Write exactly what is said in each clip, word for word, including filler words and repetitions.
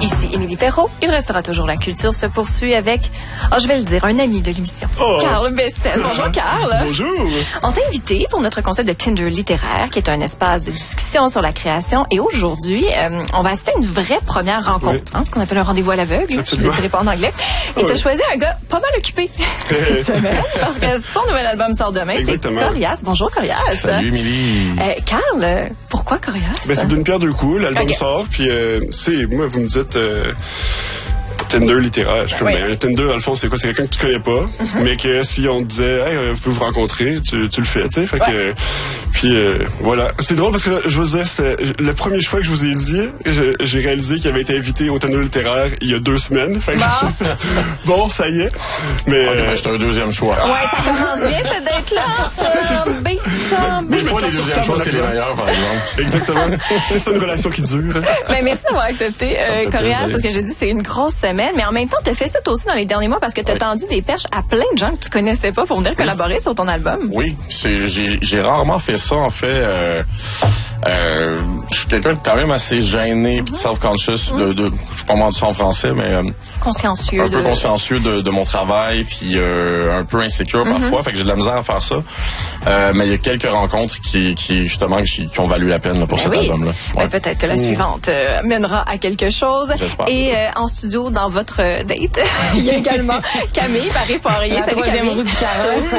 Ici Émilie Perrault. Il restera toujours la culture se poursuit avec, oh, je vais le dire, un ami de l'émission, oh. Carl Bessette. Bonjour Carl. Bonjour. On t'a invité pour notre concept de Tinder littéraire, qui est un espace de discussion sur la création. Et aujourd'hui, euh, on va assister à une vraie première rencontre, oui. hein, ce qu'on appelle un rendez-vous à l'aveugle. Absolument. Je ne le dirai pas en anglais. Et oui. tu as choisi un gars pas mal occupé cette semaine, parce que son nouvel album sort demain. Exactement. C'est Corias. Bonjour Corias. Salut Émilie. Euh, Carl, pourquoi Corias? Ben, c'est d'une pierre deux coups. L'album okay. sort, puis euh, c'est moi, vous me dites euh, Tinder littéraire. Je suis comme, oui. ben, un Tinder, dans le fond, c'est quoi? C'est quelqu'un que tu connais pas, mm-hmm. mais que si on te disait, hey, euh, vous pouvez vous rencontrer, tu, tu le fais, tu sais. Fait ouais. que, puis euh, voilà. C'est drôle parce que je vous disais, c'était le premier choix que je vous ai dit, je, j'ai réalisé qu'il avait été invité au Tinder littéraire il y a deux semaines. Fait que bon. j'ai fait, bon, ça y est. Mais okay, ben, j'étais un deuxième choix. Ouais, ça commence bien, cette date-là. C'est ça. B, Des fois, les deuxièmes choix, c'est les meilleurs, par exemple. Exactement. C'est ça, une relation qui dure. Hein? Ben, merci d'avoir accepté, euh, Corias, parce que je dis c'est une grosse semaine, mais en même temps, tu as fait ça toi aussi dans les derniers mois parce que tu as oui. tendu des perches à plein de gens que tu connaissais pas pour venir oui. collaborer sur ton album. Oui, c'est, j'ai, j'ai rarement fait ça, en fait. Euh, euh, je suis quelqu'un de quand même assez gêné, mm-hmm. self-conscious, mm-hmm. de, de, je sais pas comment dire ça en français, mais... Euh, consciencieux. Un de... peu consciencieux de, de mon travail, puis euh, un peu insécure mm-hmm. parfois, fait que j'ai de la misère à faire ça. Euh, mais il y a quelques rencontres qui, qui justement, qui, qui ont valu la peine là, pour ben cet oui. album-là. Ouais. Ben, peut-être que la Ouh. suivante euh, mènera à quelque chose. J'espère. Et euh, en studio, dans votre euh, date, il y a également Camille Barré-Poirier. La troisième roue du carrosse.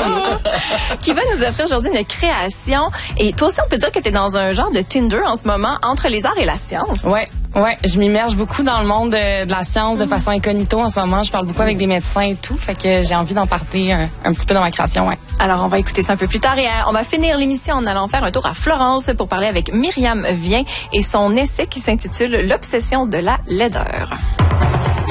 Qui va nous offrir aujourd'hui une création. Et toi aussi, on peut dire que tu es dans un genre de Tinder en ce moment, entre les arts et la science. Ouais. Ouais, je m'immerge beaucoup dans le monde de, de la science de façon incognito en ce moment. Je parle beaucoup avec des médecins et tout, fait que j'ai envie d'en parler un, un petit peu dans ma création, ouais. Alors, on va écouter ça un peu plus tard et euh, on va finir l'émission en allant faire un tour à Florence pour parler avec Myriam Vien et son essai qui s'intitule « L'obsession de la laideur ».